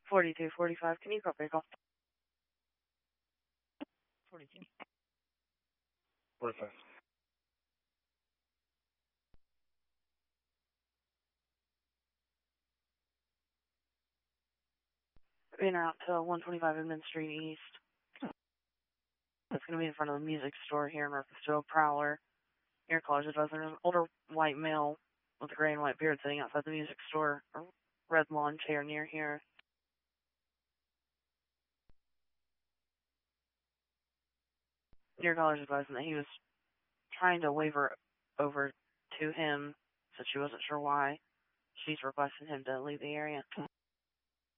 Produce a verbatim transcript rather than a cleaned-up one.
forty-two forty-five, can you copy call? forty-two. forty-five. In or out to one twenty-five Edmund Street East. It's going to be in front of the music store here in Murfreesboro. Prowler. Your college advisor, an older white male with a gray and white beard sitting outside the music store. A red lawn chair near here. Your college advising that he was trying to wave her over to him, said she wasn't sure why. She's requesting him to leave the area.